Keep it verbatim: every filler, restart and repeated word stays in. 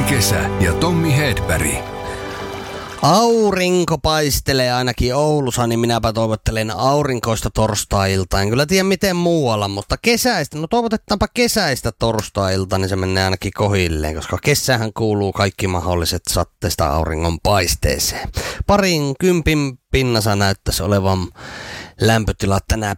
kesä ja Tommi Hedberg. Aurinko paistelee ainakin Oulussa, niin minäpä toivottelen aurinkoista torstai-iltaa. En kyllä tiedä miten muualla, mutta kesäistä, no toivotetaanpa kesäistä torstai-iltaa, niin se menee ainakin kohilleen, koska kesähän kuuluu kaikki mahdolliset satteesta auringon paisteeseen. Parin kympin pinnassa näyttäisi olevan lämpötila tänä